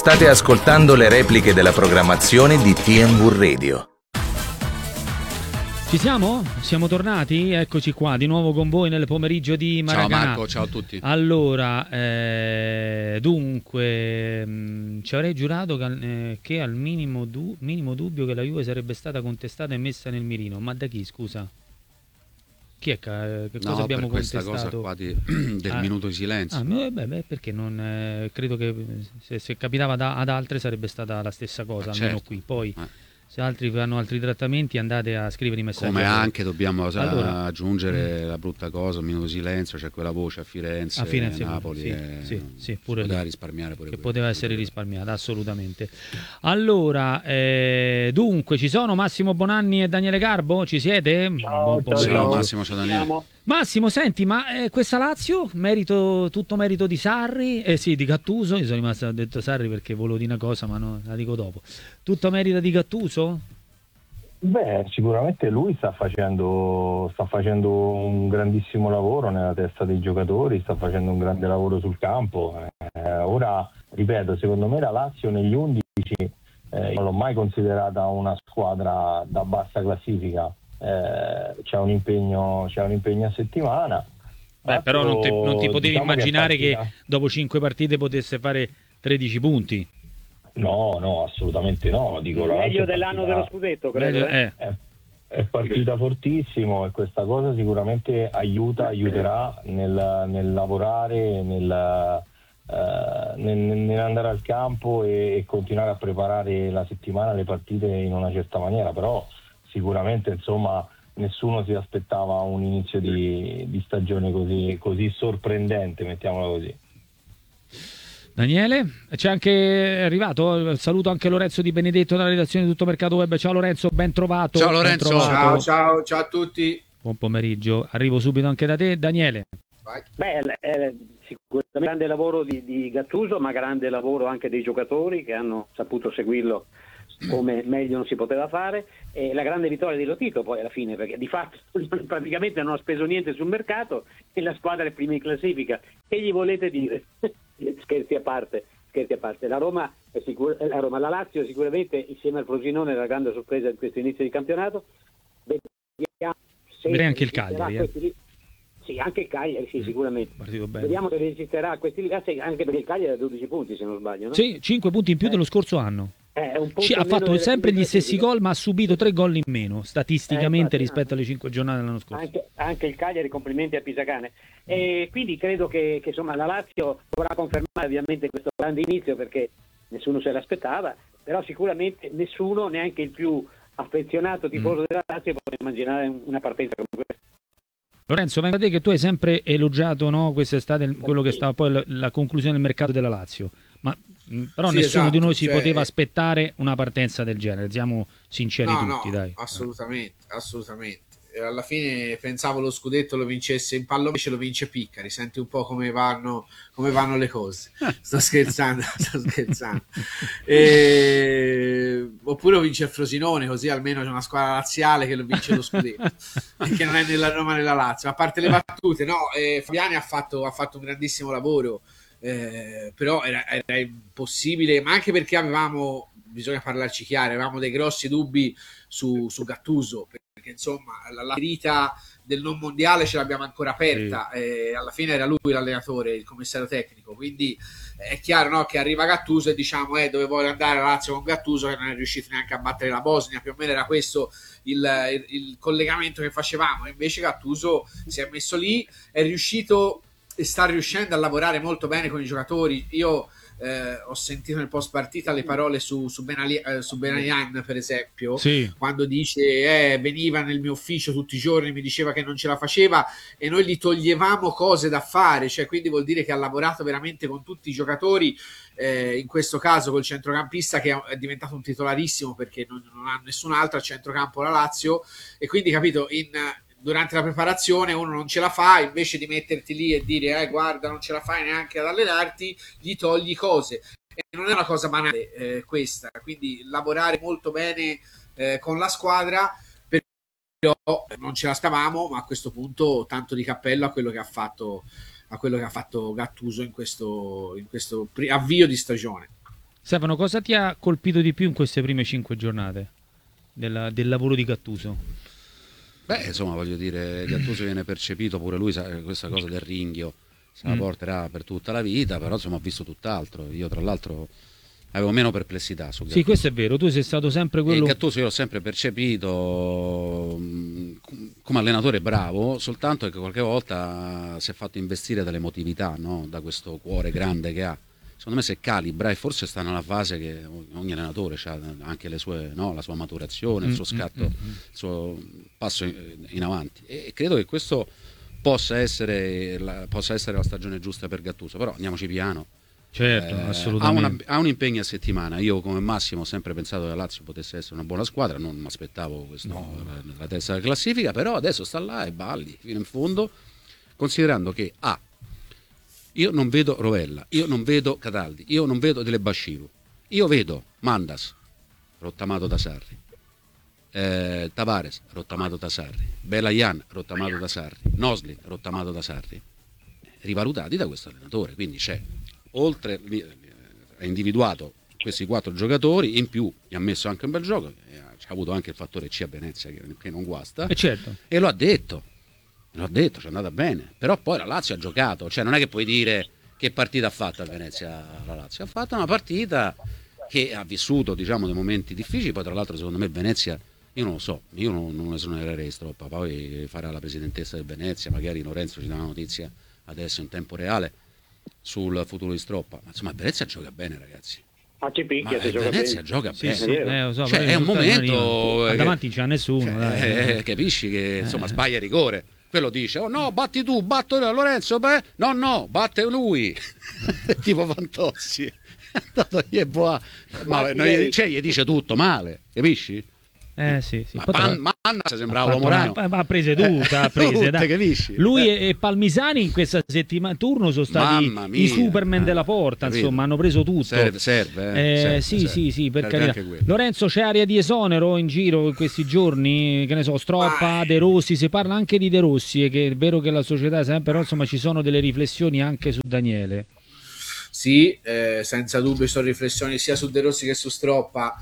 State ascoltando le repliche della programmazione di TNW Radio. Ci siamo? Siamo tornati? Eccoci qua, di nuovo con voi nel pomeriggio di Maracanã. Ciao Marco, ciao a tutti. Allora, dunque, ci avrei giurato che al minimo dubbio che la Juve sarebbe stata contestata e messa nel mirino. Ma da chi, scusa? Chi è che cosa abbiamo contestato? Questa cosa qua del minuto di silenzio. Perché non credo che se capitava ad altre sarebbe stata la stessa cosa, almeno certo. Qui. Poi se altri fanno altri trattamenti andate a scrivere i messaggi. Come anche dobbiamo aggiungere la brutta cosa, un minuto di silenzio, c'è quella voce a Firenze Napoli sì, pure poteva risparmiare pure che quello. poteva essere risparmiata, assolutamente. Allora, dunque ci sono Massimo Bonanni e Daniele Garbo? Ci siete? Ciao Massimo, ciao Daniele. Massimo, senti, ma questa Lazio, tutto merito di Sarri, di Gattuso, io sono rimasto, ho detto Sarri perché volevo dire una cosa ma no, la dico dopo. Tutto merito di Gattuso? Beh, sicuramente lui sta facendo un grandissimo lavoro nella testa dei giocatori, sta facendo un grande lavoro sul campo. Ora, ripeto, secondo me la Lazio negli 11 non l'ho mai considerata una squadra da bassa classifica. C'è un impegno a settimana. Però non ti potevi immaginare che dopo 5 partite potesse fare 13 punti. No, assolutamente no. Dico, meglio dell'anno dello scudetto, credo. È partita fortissimo e questa cosa sicuramente aiuterà nel lavorare, nell'andare al campo e continuare a preparare la settimana, le partite in una certa maniera. Però sicuramente, insomma, nessuno si aspettava un inizio di stagione così sorprendente, mettiamola così. Daniele, c'è anche arrivato, saluto anche Lorenzo Di Benedetto dalla redazione di Tutto Mercato Web. Ciao Lorenzo, ben trovato. Ciao Lorenzo, ciao a tutti. Buon pomeriggio, arrivo subito anche da te, Daniele. Sicuramente grande lavoro di Gattuso, ma grande lavoro anche dei giocatori che hanno saputo seguirlo come meglio non si poteva fare, e la grande vittoria di Lotito poi alla fine, perché di fatto praticamente non ha speso niente sul mercato e la squadra è prima in classifica. Che gli volete dire? Scherzi a parte, la Roma la Lazio sicuramente insieme al Frosinone è la grande sorpresa di questo inizio di campionato. Vedrei anche il Cagliari. Sì, anche il Cagliari, sicuramente. Vediamo se resisterà a questi livelli, anche perché il Cagliari ha 12 punti se non sbaglio, no? Sì, 5 punti in più dello scorso anno. Ha fatto sempre gli stessi gol, ma ha subito 3 gol in meno statisticamente rispetto alle 5 giornate dell'anno scorso. Anche il Cagliari, complimenti a Pisacane. E quindi credo che insomma la Lazio dovrà confermare ovviamente questo grande inizio, perché nessuno se l'aspettava, però sicuramente nessuno, neanche il più affezionato tifoso della Lazio, può immaginare una partenza come questa. Lorenzo, venga da te, che tu hai sempre elogiato, no, quest'estate quello che stava poi la conclusione del mercato della Lazio, però nessuno di noi si poteva aspettare una partenza del genere, siamo sinceri tutti. Dai. Assolutamente. Alla fine pensavo lo scudetto lo vincesse in pallo, invece lo vince Piccari. Senti un po' come vanno le cose. Sto scherzando. Oppure lo vince il Frosinone, così almeno c'è una squadra laziale che lo vince lo scudetto e che non è nella Roma nella Lazio. A parte le battute, Fabiani ha fatto un grandissimo lavoro, però era impossibile, ma anche perché bisogna parlarci chiaro, avevamo dei grossi dubbi su Gattuso, perché insomma la ferita del non mondiale ce l'abbiamo ancora aperta, e alla fine era lui l'allenatore, il commissario tecnico, quindi è chiaro, che arriva Gattuso e diciamo dove vuole andare la Lazio con Gattuso, che non è riuscito neanche a battere la Bosnia, più o meno era questo il collegamento che facevamo. E invece Gattuso si è messo lì, è riuscito e sta riuscendo a lavorare molto bene con i giocatori. Io ho sentito nel post partita le parole su Benayan, per esempio, quando dice veniva nel mio ufficio tutti i giorni, mi diceva che non ce la faceva e noi gli toglievamo cose da fare, cioè quindi vuol dire che ha lavorato veramente con tutti i giocatori, in questo caso col centrocampista che è diventato un titolarissimo perché non ha nessun altro a centrocampo la Lazio, e quindi capito, durante la preparazione uno non ce la fa, invece di metterti lì e dire guarda non ce la fai neanche ad allenarti, gli togli cose, e non è una cosa banale questa, quindi lavorare molto bene con la squadra, però non ce la stavamo, ma a questo punto tanto di cappello a quello che ha fatto Gattuso in questo avvio di stagione. Stefano, cosa ti ha colpito di più in queste prime 5 giornate del lavoro di Gattuso? Beh, insomma, voglio dire, Gattuso viene percepito pure lui, questa cosa del ringhio se la porterà per tutta la vita, però insomma ho visto tutt'altro. Io tra l'altro avevo meno perplessità su Gattuso. Sì, questo è vero, tu sei stato sempre quello... E Gattuso io l'ho sempre percepito come allenatore bravo, soltanto che qualche volta si è fatto investire dall'emotività, no? Da questo cuore grande che ha. Secondo me si calibra, e forse sta nella fase che ogni allenatore ha anche le sue, no? La sua maturazione, il suo scatto, il suo passo in avanti, e credo che questo possa essere la stagione giusta per Gattuso, però andiamoci piano. Certo, assolutamente. Ha un impegno a settimana. Io come Massimo ho sempre pensato che la Lazio potesse essere una buona squadra, non mi aspettavo la testa della classifica, però adesso sta là e balli fino in fondo, considerando che io non vedo Rovella, io non vedo Cataldi, io non vedo Dele Bashiru, io vedo Mandas rottamato da Sarri, Tavares rottamato da Sarri, Belayan rottamato da Sarri, Nosli rottamato da Sarri, rivalutati da questo allenatore. Quindi oltre ha individuato questi 4 giocatori, in più gli ha messo anche un bel gioco, c'ha avuto anche il fattore C a Venezia che non guasta, certo. E lo ha detto, ci è andata bene, però poi la Lazio ha giocato, cioè non è che puoi dire che partita ha fatto a Venezia la Lazio, ha fatto una partita che ha vissuto, diciamo, dei momenti difficili. Poi tra l'altro secondo me Venezia, io non lo so, io non esonererei Stroppa, poi farà la presidentessa del Venezia, magari Lorenzo ci dà una notizia adesso in tempo reale sul futuro di Stroppa, ma insomma Venezia gioca bene, ragazzi. Ci picchia, se gioca Venezia bene. gioca bene, Sì, lo so, cioè, è un momento davanti non c'è nessuno, capisci che insomma sbaglia rigore, quello dice oh no, batti tu, batto Lorenzo, no, batte lui tipo Fantozzi è andato gli dice tutto male, capisci? Sì. Manna sembrava Morano, ha prese tutte, capisci? Lui e Palmisani in questa settimana turno sono stati i Superman della porta, capito. insomma hanno preso tutto. Serve. Sì, per carità. Lorenzo, c'è aria di esonero in giro in questi giorni, che ne so, Stroppa, De Rossi, si parla anche di De Rossi, che è vero che la società sempre, però insomma ci sono delle riflessioni anche su Daniele. Sì, senza dubbio ci sono riflessioni sia su De Rossi che su Stroppa.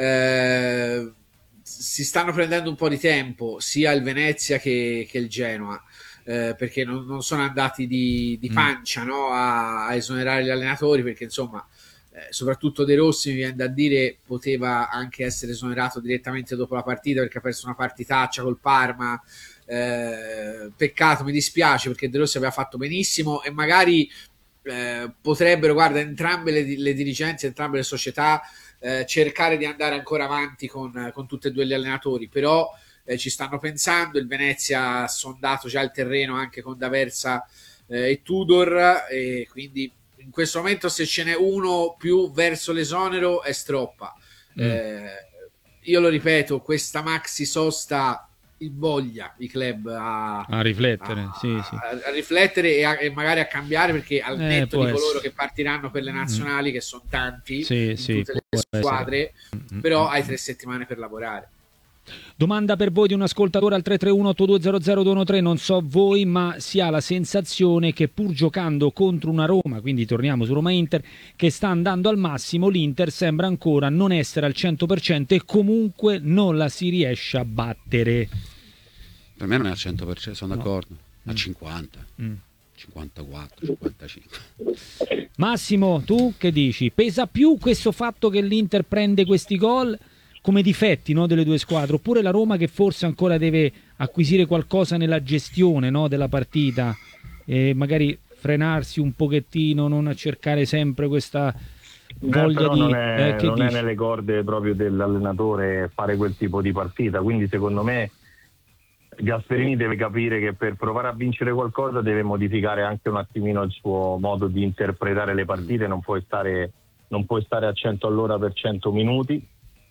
Si stanno prendendo un po' di tempo sia il Venezia che il Genoa, perché non sono andati di pancia, no, a esonerare gli allenatori, perché insomma soprattutto De Rossi, mi viene da dire, poteva anche essere esonerato direttamente dopo la partita perché ha perso una partitaccia col Parma. Peccato, mi dispiace, perché De Rossi aveva fatto benissimo e magari potrebbero, guarda, entrambe le dirigenze, entrambe le società cercare di andare ancora avanti con tutti e due gli allenatori, però ci stanno pensando. Il Venezia ha sondato già il terreno anche con D'Aversa e Tudor, e quindi in questo momento se ce n'è uno più verso l'esonero è Stroppa. Io lo ripeto, questa maxi sosta invoglia i club a riflettere, a riflettere e magari a cambiare, perché al netto di coloro che partiranno per le nazionali, che sono tanti in tutte le squadre, però hai 3 settimane per lavorare. Domanda per voi di un ascoltatore al 331-8200-213. Non so voi, ma si ha la sensazione che pur giocando contro una Roma, quindi torniamo su Roma-Inter, che sta andando al massimo, l'Inter sembra ancora non essere al 100% e comunque non la si riesce a battere. Per me non è al 100%, sono d'accordo, a 50, 54, 55. Massimo, tu che dici? Pesa più questo fatto che l'Inter prende questi gol come difetti, no, delle due squadre, oppure la Roma che forse ancora deve acquisire qualcosa nella gestione, no, della partita e magari frenarsi un pochettino, non cercare sempre questa voglia di... non è nelle corde proprio dell'allenatore fare quel tipo di partita, quindi secondo me Gasperini deve capire che per provare a vincere qualcosa deve modificare anche un attimino il suo modo di interpretare le partite. Non puoi stare a 100 all'ora per 100 minuti,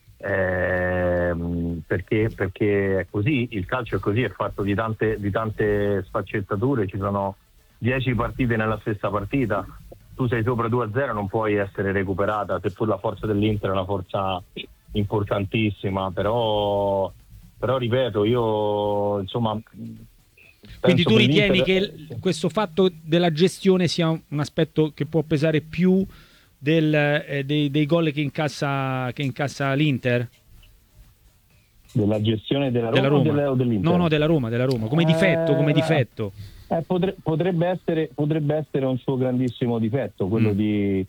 perché è così, il calcio è così, è fatto di tante sfaccettature, ci sono 10 partite nella stessa partita, tu sei sopra 2-0, non puoi essere recuperata, seppur la forza dell'Inter è una forza importantissima, però ripeto, io insomma... Quindi tu ritieni che questo fatto della gestione sia un aspetto che può pesare più dei gol che incassa l'Inter? Della gestione della Roma, o dell'Inter? No, della Roma, come difetto. Potrebbe essere un suo grandissimo difetto, quello di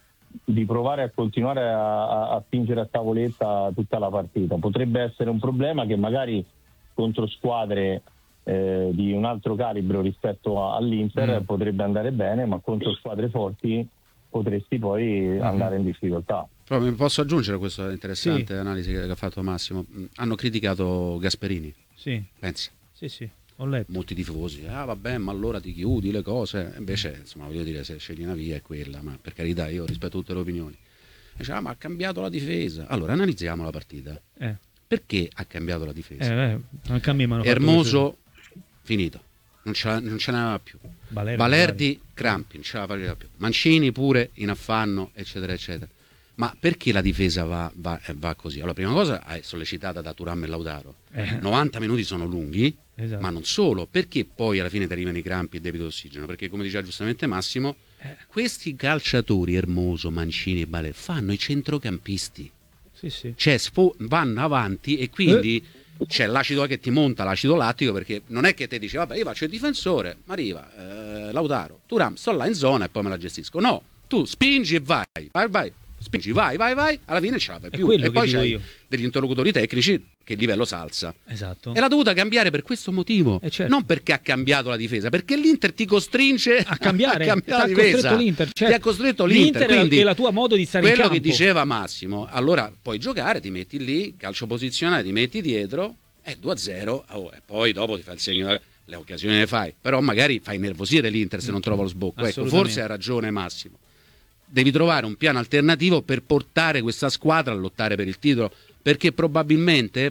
provare a continuare a spingere a tavoletta tutta la partita. Potrebbe essere un problema che magari contro squadre di un altro calibro rispetto all'Inter potrebbe andare bene, ma contro squadre forti potresti poi andare in difficoltà. Però mi posso aggiungere a questa interessante analisi che ha fatto Massimo. Hanno criticato Gasperini. Sì. Pensa. Sì, ho letto. Molti tifosi, vabbè, ma allora ti chiudi le cose. Invece, insomma, voglio dire, se scegli una via è quella, ma per carità, io rispetto tutte le opinioni. Dice, ma ha cambiato la difesa. Allora, analizziamo la partita. Perché ha cambiato la difesa? Hermoso, finito. Non ce n'aveva più. Balerdi, crampi, non ce la faceva più. Mancini pure in affanno, eccetera, eccetera. Ma perché la difesa va così? Allora, prima cosa è sollecitata da Thuram e Lautaro. 90 minuti sono lunghi, esatto. Ma non solo. Perché poi alla fine ti arrivano i crampi e il debito d'ossigeno? Perché, come diceva giustamente Massimo, questi calciatori, Hermoso, Mancini e Balerdi, fanno i centrocampisti. Sì. Cioè, vanno avanti e quindi c'è l'acido che ti monta, l'acido lattico, perché non è che te dici, vabbè, io faccio il difensore, ma arriva Lautaro, Thuram, sto là in zona e poi me la gestisco. No, tu spingi e vai. Spingi, vai, alla fine ce la fai più. E poi c'hai degli interlocutori tecnici che il livello salza. Esatto. E l'ha dovuta cambiare per questo motivo, certo. Non perché ha cambiato la difesa, perché l'Inter ti costringe a cambiare la difesa. Ti ha costretto l'Inter, quindi è la tua modo di stare in campo. Quello che diceva Massimo, allora puoi giocare, ti metti lì, calcio posizionale, ti metti dietro, 2-0, e poi dopo ti fa il segno, le occasioni le fai, però magari fai nervosire l'Inter se non trova lo sbocco. Ecco, forse ha ragione Massimo. Devi trovare un piano alternativo per portare questa squadra a lottare per il titolo, perché probabilmente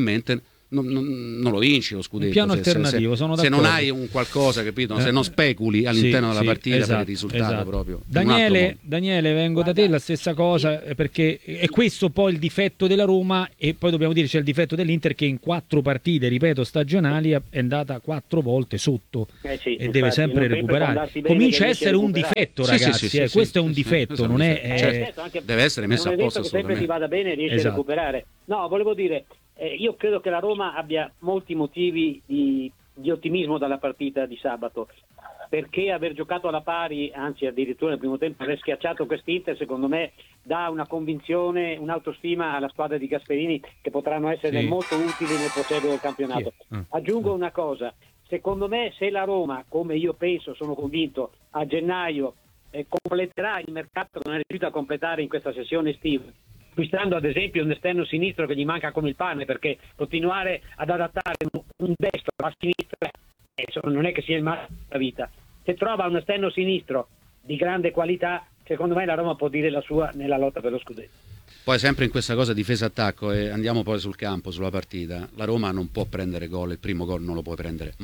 non lo vinci lo scudetto. Un piano alternativo, sono d'accordo. Se non hai un qualcosa, capito? Se non speculi all'interno della partita, esatto, per il risultato proprio. Daniele, vengo da te, la stessa cosa, perché è questo poi il difetto della Roma, e poi dobbiamo dire c'è il difetto dell'Inter che in 4 partite, ripeto, stagionali è andata 4 volte sotto e deve sempre recuperare. Comincia a essere un difetto, ragazzi, questo è un difetto, non è... Deve essere messo a posto. Non è detto che sempre ti vada bene e riesci a recuperare. No, volevo dire... io credo che la Roma abbia molti motivi di ottimismo dalla partita di sabato, perché aver giocato alla pari, anzi addirittura nel primo tempo aver schiacciato quest'Inter, secondo me dà una convinzione, un'autostima alla squadra di Gasperini che potranno essere molto utili nel proseguo del campionato. Aggiungo una cosa, secondo me se la Roma, come io penso, sono convinto, a gennaio completerà il mercato che non è riuscito a completare in questa sessione estiva, acquistando ad esempio un esterno sinistro che gli manca come il pane, perché continuare ad adattare un destro a sinistra non è che sia il massimo della vita. Se trova un esterno sinistro di grande qualità, secondo me la Roma può dire la sua nella lotta per lo scudetto. Poi sempre in questa cosa difesa-attacco, e andiamo poi sul campo, sulla partita, la Roma non può prendere gol, il primo gol non lo può prendere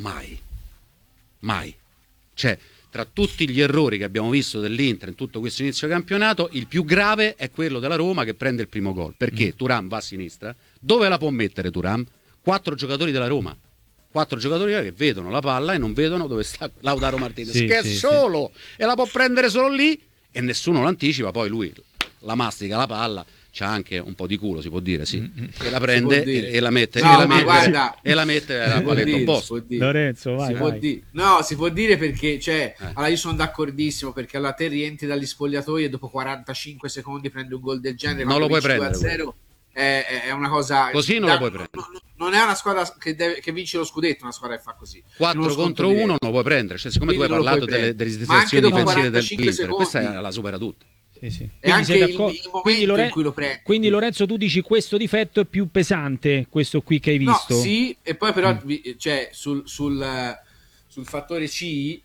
mai. Cioè, tra tutti gli errori che abbiamo visto dell'Inter in tutto questo inizio campionato, il più grave è quello della Roma che prende il primo gol, perché Thuram va a sinistra. Dove la può mettere Thuram? 4 giocatori della Roma, 4 giocatori che vedono la palla e non vedono dove sta Lautaro Martinez, che è solo e la può prendere solo lì e nessuno lo anticipa. Poi lui la mastica la palla, c'ha anche un po' di culo, si può dire, e la prende e la mette e la mette alla paletta opposta. Lorenzo, vai. No, si può dire perché allora io sono d'accordissimo, perché alla te rientri dagli spogliatoi e dopo 45 secondi prendi un gol del genere, non lo puoi prendere 2-0, è una cosa così, non lo puoi prendere. Non è una squadra che vince lo scudetto, una squadra che fa così 4 contro 1 non lo puoi prendere, cioè siccome tu hai parlato delle situazioni difensive dell'Inter, questa la supera tutta. Sì. E anche il momento in cui lo prendi. Quindi Lorenzo, tu dici questo difetto è più pesante, questo qui che hai visto? No, sì, e poi però sul fattore C,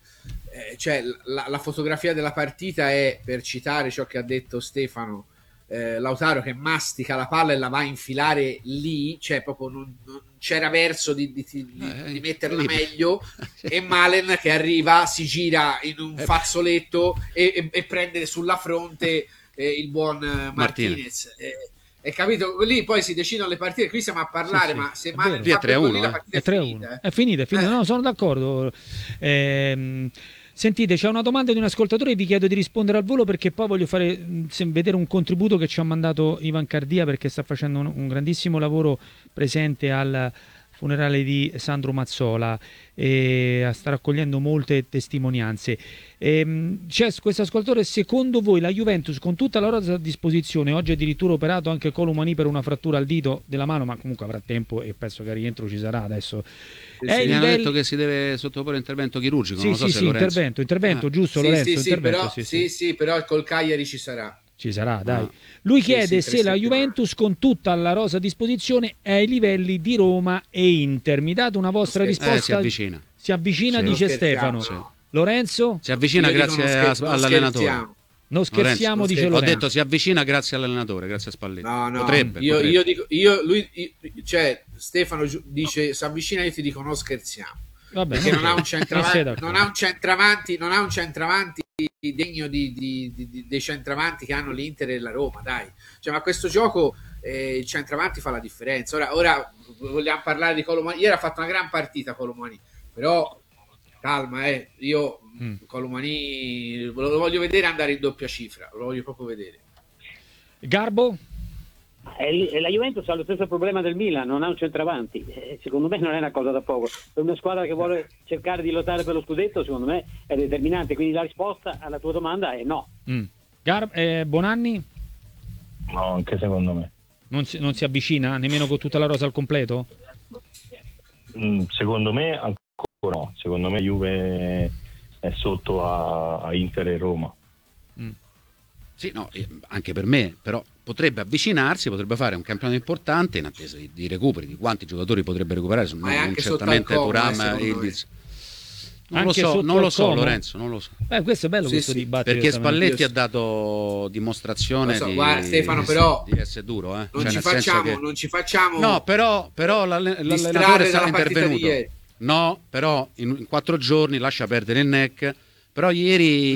la fotografia della partita è, per citare ciò che ha detto Stefano, Lautaro che mastica la palla e la va a infilare lì, cioè proprio non c'era verso di metterla meglio, e Malen che arriva, si gira in un fazzoletto e prende sulla fronte il buon Martinez. Hai capito? Lì poi si decidono le partite, qui stiamo a parlare, ma se Malen fa 3-1, la partita è finita. No, sono d'accordo. Sentite, c'è una domanda di un ascoltatore e vi chiedo di rispondere al volo, perché poi voglio fare vedere un contributo che ci ha mandato Ivan Cardia, perché sta facendo un grandissimo lavoro presente al funerale di Sandro Mazzola e sta raccogliendo molte testimonianze. C'è questo ascoltatore: secondo voi la Juventus, con tutta la rosa a disposizione, oggi addirittura operato anche Colomani per una frattura al dito della mano, ma comunque avrà tempo e penso che al rientro ci sarà adesso, mi hanno detto che si deve sottoporre intervento chirurgico, sì, non so sì, se sì, intervento, giusto, Lorenzo? Però col Cagliari ci sarà. Ci sarà, dai. Lui chiede se la Juventus, con tutta la rosa a disposizione, è ai livelli di Roma e Inter. Mi date una vostra risposta? Si avvicina. Si avvicina, sì, dice Stefano. Sì. Lorenzo? Si avvicina grazie all'allenatore. Non scherziamo, dice Lorenzo. Ho detto si avvicina grazie all'allenatore, grazie a Spalletti. No. Potrebbe. Io dico, Stefano dice si avvicina, io ti dico non scherziamo. Vabbè, perché non ha un centravanti degno dei centravanti che hanno l'Inter e la Roma, dai. Cioè, ma questo gioco il centravanti fa la differenza. Ora vogliamo parlare di Colomani. Ieri ha fatto una gran partita Colomani, però calma, io Colomani lo voglio vedere andare in doppia cifra, lo voglio proprio vedere. Garbo? La Juventus ha lo stesso problema del Milan, non ha un centravanti. Secondo me non è una cosa da poco. Per una squadra che vuole cercare di lottare per lo scudetto, secondo me è determinante. Quindi la risposta alla tua domanda è no. Bonanni? No, anche secondo me. Non si avvicina nemmeno con tutta la rosa al completo? Secondo me ancora no. Secondo me Juve è sotto a Inter e Roma. Sì, no, anche per me, però potrebbe avvicinarsi, potrebbe fare un campionato importante in attesa di recuperi, di quanti giocatori potrebbe recuperare, non certamente Thuram e Ildiz. Non lo so Lorenzo, non lo so. Questo è bello, questo dibattito. Perché Spalletti ha dato dimostrazione guarda, Stefano, però di essere duro, non ci facciamo No, però l'allenatore sarà intervenuto. No, però in 4 giorni lascia perdere il NEC. Però ieri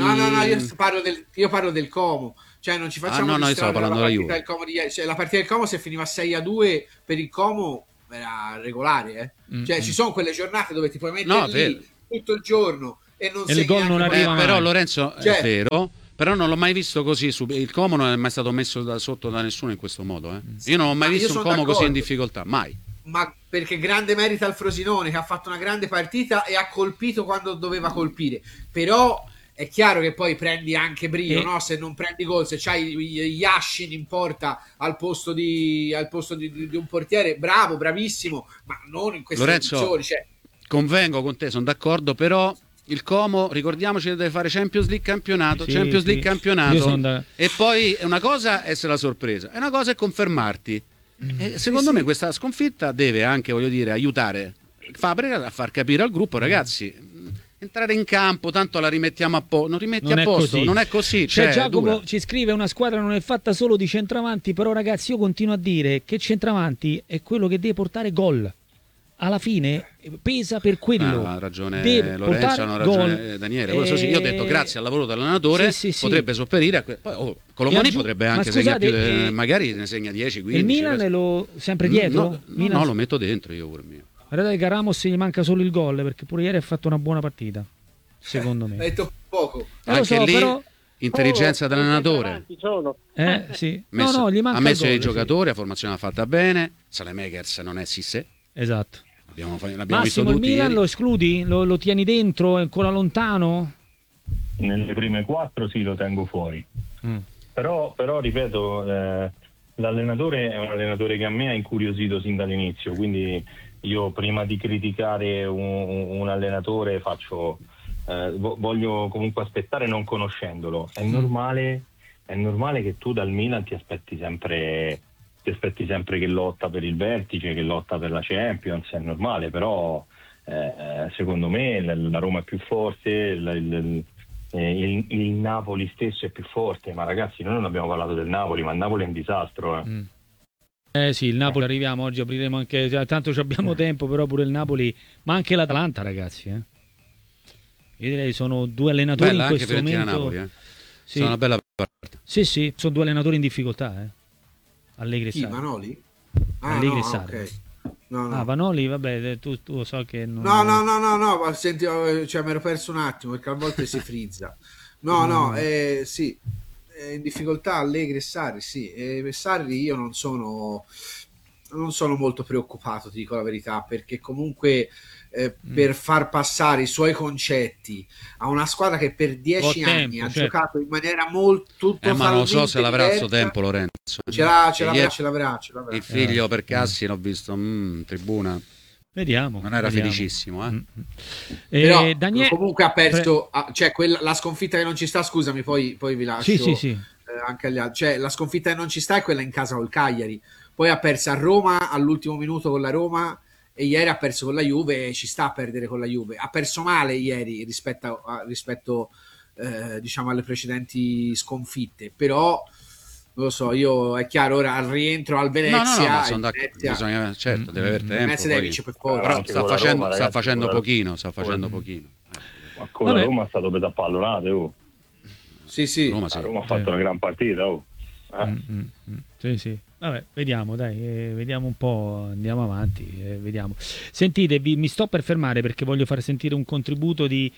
io parlo del Como, cioè non ci facciamo io stavo parlando della Juve. Cioè, la partita del Como, se finiva 6-2 per il Como era regolare, cioè ci sono quelle giornate dove ti puoi mettere lì tutto il giorno e non il gol non arriva mai. Però Lorenzo, è vero, però non l'ho mai visto così, il Como non è mai stato messo sotto da nessuno in questo modo, Io non ho mai visto un Como così in difficoltà, mai. Ma perché grande merito al Frosinone, che ha fatto una grande partita e ha colpito quando doveva colpire. Però è chiaro che poi prendi anche brio, no? Se non prendi gol, se c'hai Yashin in porta al posto di un portiere, bravissimo, ma non in queste condizioni. Convengo con te, sono d'accordo, però il Como, ricordiamoci, deve fare Champions League campionato, campionato. E poi una cosa è essere la sorpresa, e una cosa è confermarti. Secondo me questa sconfitta deve anche, aiutare Fabregas a far capire al gruppo: ragazzi, entrare in campo, tanto la rimettiamo a posto. Non rimetti a posto, non è così. Giacomo ci scrive: una squadra non è fatta solo di centravanti. Però ragazzi, io continuo a dire che centravanti è quello che deve portare gol. Alla fine pesa per quello. Ha ragione Lorenzo, ha ragione Daniele. Io ho detto grazie al lavoro dell'allenatore potrebbe sopperire a Colomani potrebbe anche segnare magari ne segna 10, 15. Il Milan è sempre dietro? No, lo metto dentro io pure mio. Guardate che a Ramos gli manca solo il gol, perché pure ieri ha fatto una buona partita, secondo me. Ha detto poco. Anche lì però... intelligenza dell'allenatore. Sì. Gli manca ha messo i giocatori, la formazione l'ha fatta bene. Saelemaekers non è Sissé. Esatto. L'abbiamo visto il Milan ieri. Lo escludi? Lo tieni dentro? È ancora lontano? Nelle prime 4 sì, lo tengo fuori. Però ripeto, l'allenatore è un allenatore che a me ha incuriosito sin dall'inizio, quindi io prima di criticare un allenatore voglio comunque aspettare non conoscendolo. È normale che tu dal Milan ti aspetti sempre che lotta per il vertice, che lotta per la Champions, è normale, però secondo me la Roma è più forte, il Napoli stesso è più forte, ma ragazzi noi non abbiamo parlato del Napoli, ma il Napoli è un disastro. Sì, il Napoli arriviamo, oggi apriremo anche, tanto abbiamo tempo, però pure il Napoli, ma anche l'Atalanta ragazzi. Io direi sono 2 allenatori in questo momento. Napoli, Sono una bella partita. Sì, sono 2 allenatori in difficoltà. Allegri e Sarri. Manoli? Allegri e Sarri. Okay. No, no. Ah, Vanoli, vabbè, tu so che non... No, ma senti, cioè, mi ero perso un attimo perché a volte si frizza. No, sì, in difficoltà Allegri e Sarri, sì. E Sarri io non sono molto preoccupato, ti dico la verità, perché comunque per far passare i suoi concetti a una squadra che per 10 anni ha giocato in maniera molto ma non so se l'avrà a suo diversa. tempo Lorenzo. Ce l'avrà. Il figlio per Cassi l'ho visto in tribuna. Vediamo. Non era felicissimo, Però Daniele... comunque ha perso, cioè la sconfitta che non ci sta, scusami, poi vi lascio Sì. anche agli altri. Cioè la sconfitta che non ci sta è quella in casa col Cagliari. Poi ha perso a Roma all'ultimo minuto con la Roma e ieri ha perso con la Juve e ci sta a perdere con la Juve. Ha perso male ieri rispetto diciamo alle precedenti sconfitte, però non lo so, io è chiaro, ora al rientro al Venezia, bisogna, certo, deve aver tempo. Venezia deve vincere per forza. Però sta facendo pochino. Ma con la Roma è stato per pallonate, Sì. Roma ha fatto una gran partita, Sì. Vabbè, vediamo, dai, vediamo un po', andiamo avanti, vediamo. Sentite, mi sto per fermare perché voglio far sentire un contributo di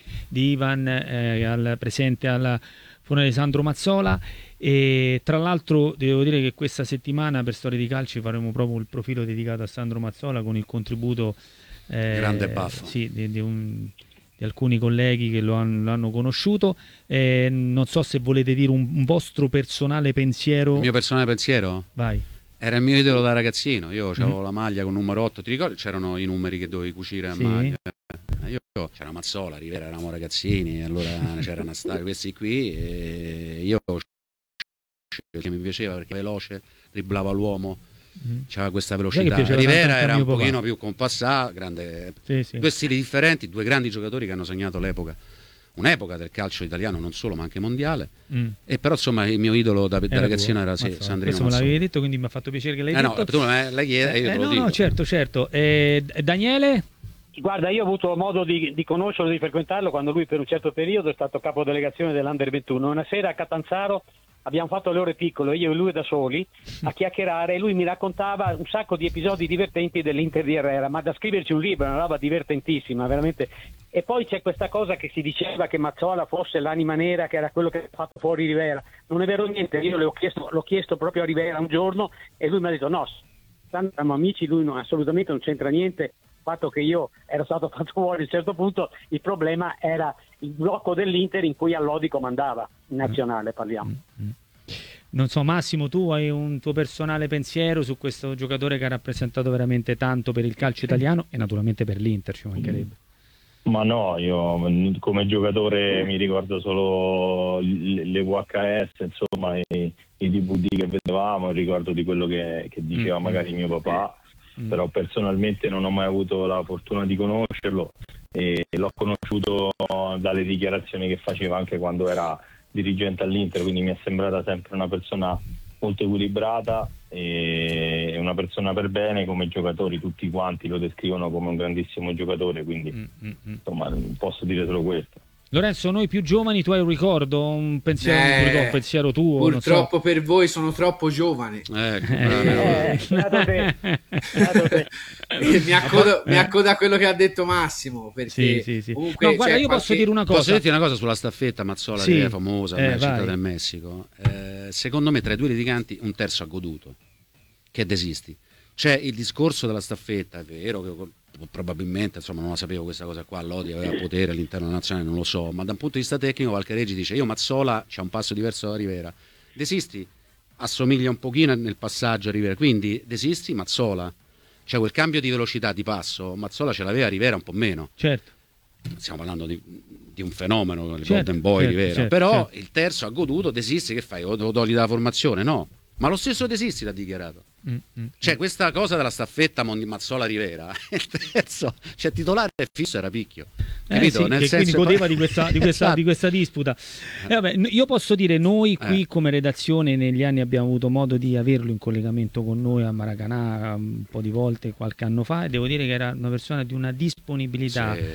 Ivan presente alla funebre di Sandro Mazzola, e tra l'altro devo dire che questa settimana per Storie di Calcio faremo proprio il profilo dedicato a Sandro Mazzola con il contributo grande baffo. sì, di alcuni colleghi che lo hanno conosciuto. Non so se volete dire un vostro personale pensiero. Il mio personale pensiero? Vai. Era il mio idolo da ragazzino, io avevo la maglia con numero 8, ti ricordi? C'erano i numeri che dovevi cucire a maglia. C'era Mazzola, Rivera, eravamo ragazzini, allora c'erano stati questi qui e io che mi piaceva perché veloce, dribblava l'uomo, c'aveva questa velocità. Rivera era un pochino più compassato, grande. Sì. Due stili differenti, due grandi giocatori che hanno segnato un'epoca del calcio italiano, non solo ma anche mondiale. E però insomma il mio idolo da ragazzino era Sandrino Mazzola. Questo me l'avevi detto, quindi mi ha fatto piacere che l'hai detto. No, tu la chiedi, io te lo dico. No, certo. Daniele? Guarda, io ho avuto modo di conoscerlo, di frequentarlo quando lui per un certo periodo è stato capo delegazione dell'Under 21. Una sera a Catanzaro abbiamo fatto le ore piccole, io e lui da soli, a chiacchierare, e lui mi raccontava un sacco di episodi divertenti dell'Inter di Herrera, ma da scriverci un libro, una roba divertentissima, veramente. E poi c'è questa cosa che si diceva che Mazzola fosse l'anima nera, che era quello che ha fatto fuori Rivera. Non è vero niente, io l'ho chiesto proprio a Rivera un giorno e lui mi ha detto no, siamo amici, lui assolutamente non c'entra niente. Il fatto che io ero stato fatto fuori a un certo punto, il problema era il blocco dell'Inter in cui Allodi comandava, in nazionale parliamo. Non so, Massimo, tu hai un tuo personale pensiero su questo giocatore che ha rappresentato veramente tanto per il calcio italiano e naturalmente per l'Inter, ci mancherebbe. Ma no, io come giocatore mi ricordo solo le VHS, insomma, i DVD che vedevamo, ricordo di quello che diceva magari mio papà. Però personalmente non ho mai avuto la fortuna di conoscerlo e l'ho conosciuto dalle dichiarazioni che faceva anche quando era dirigente all'Inter, quindi mi è sembrata sempre una persona molto equilibrata e una persona per bene. Come giocatori tutti quanti lo descrivono come un grandissimo giocatore, quindi insomma posso dire solo questo. Lorenzo, noi più giovani, tu hai un ricordo, un pensiero tuo? Purtroppo per voi sono troppo giovane. Mi accodo a quello che ha detto Massimo, perché sì. Comunque, no, guarda, io posso dire una cosa. Posso dirti una cosa sulla staffetta Mazzola, che è famosa, città del Messico. Secondo me tra i due litiganti un terzo ha goduto, che desisti. C'è il discorso della staffetta, è vero che probabilmente, insomma, non la sapevo questa cosa qua, Lodi aveva potere all'interno della nazionale, non lo so, ma da un punto di vista tecnico Valcareggi dice io Mazzola c'ha un passo diverso da Rivera. Desisti assomiglia un pochino nel passaggio a Rivera, quindi desisti Mazzola, cioè quel cambio di velocità di passo Mazzola ce l'aveva, Rivera un po' meno. Certo. Stiamo parlando di un fenomeno, il Golden Boy Rivera, però il terzo ha goduto, desisti, che fai? O lo togli dalla formazione? No. Ma lo stesso desisti l'ha dichiarato. Cioè questa cosa della staffetta Mazzola Rivera, il terzo, cioè titolare fisso era Picchio, capito? Sì, nel senso quindi godeva di questa disputa. Vabbè, io posso dire, noi qui come redazione negli anni abbiamo avuto modo di averlo in collegamento con noi a Maracanã un po' di volte qualche anno fa, e devo dire che era una persona di una disponibilità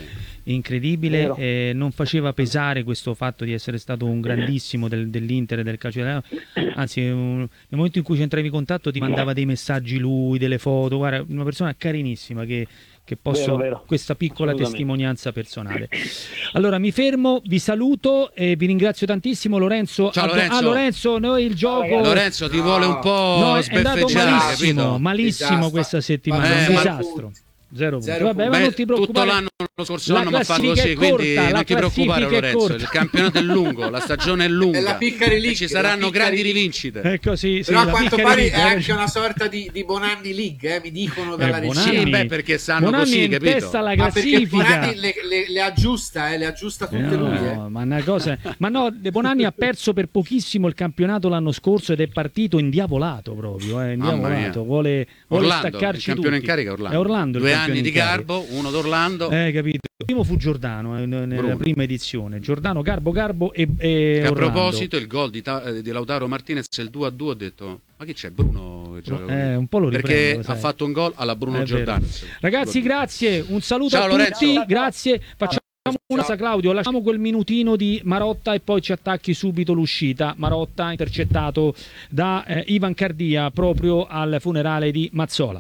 incredibile, non faceva pesare questo fatto di essere stato un grandissimo dell'Inter e del calcio italiano, anzi nel momento in cui c'entravi in contatto ti mandava dei messaggi lui, delle foto, guarda, una persona carinissima che posso, vero. questa piccola testimonianza personale. Allora mi fermo, vi saluto e vi ringrazio tantissimo. Lorenzo. Ciao Lorenzo. Lorenzo, noi il gioco... Lorenzo ti vuole un po' è andato sbeffeggiare, malissimo Disastro. questa settimana, un disastro. Zero punti. Zero Vabbè, punti. ma non ti tutto preoccupare. l'anno, lo scorso La anno mi ha fatto classifica così, è quindi corta, la non ti preoccupare classifica è Lorenzo, corta. il campionato è lungo, la stagione è lunga È la Piccari League, e ci saranno la Piccari grandi League. rivincite. Ecco, sì, Però a la quanto Piccari pare League, è hai anche ragione. una sorta di Bonanni League, mi dicono dalla regia. Bonanni. Sì, beh, perché sanno Bonanni così, in capito? testa alla Ma perché classifica. Bonanni le aggiusta tutte lui. Ma una cosa, ma no, De Bonanni ha perso per pochissimo il campionato l'anno scorso ed è partito indiavolato proprio, indiavolato. Vuole Orlando, staccarci il campione tutti. in carica è Orlando. È Orlando il 2 campione anni di in carica. Garbo, uno d'Orlando. Capito. Il primo fu Giordano nella Bruno. prima edizione. Giordano, Garbo e Che a Orlando. proposito il gol di Lautaro Martinez, il 2-2, ho detto ma chi c'è Bruno che gioca con lui? Un po' lo riprendo, perché sai. ha fatto un gol alla Bruno È Giordano. vero. Ragazzi, grazie, un saluto Ciao, a Lorenzo. tutti, grazie. Facciamo una cosa, Claudio, lasciamo quel minutino di Marotta e poi ci attacchi subito l'uscita. Marotta intercettato da Ivan Cardia proprio al funerale di Mazzola.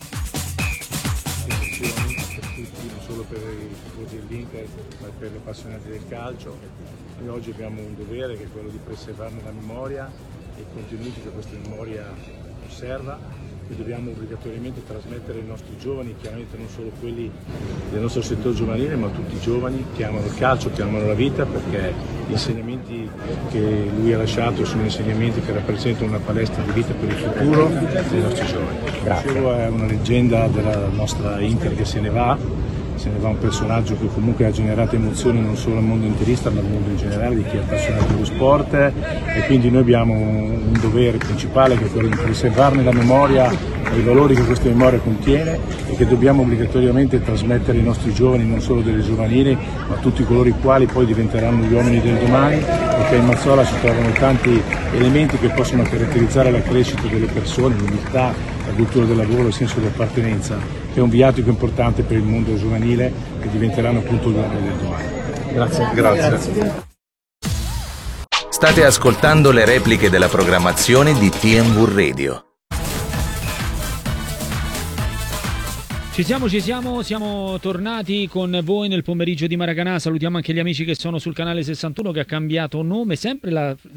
Non solo per i tifosi dell'Inter, ma per gli appassionati del calcio. Noi oggi abbiamo un dovere che è quello di preservarne la memoria e i contenuti che questa memoria conserva. E dobbiamo obbligatoriamente trasmettere ai nostri giovani, chiaramente non solo quelli del nostro settore giovanile, ma tutti i giovani che amano il calcio, che amano la vita, perché gli insegnamenti che lui ha lasciato sono insegnamenti che rappresentano una palestra di vita per il futuro dei nostri giovani. Dicevo, è una leggenda della nostra Inter che se ne va un personaggio che comunque ha generato emozioni non solo al mondo interista ma al mondo in generale di chi è appassionato dello sport, e quindi noi abbiamo un dovere principale che è quello di preservarne la memoria e i valori che questa memoria contiene e che dobbiamo obbligatoriamente trasmettere ai nostri giovani, non solo delle giovanili ma tutti coloro i quali poi diventeranno gli uomini del domani, perché in Mazzola si trovano tanti elementi che possono caratterizzare la crescita delle persone, l'umiltà, la cultura del lavoro, il senso di appartenenza, che è un viatico importante per il mondo giovanile che diventeranno appunto gli uomini del domani. Grazie. State ascoltando le repliche della programmazione di TNV Radio. Ci siamo tornati con voi nel pomeriggio di Maracanã. Salutiamo anche gli amici che sono sul canale 61 che ha cambiato nome, sempre la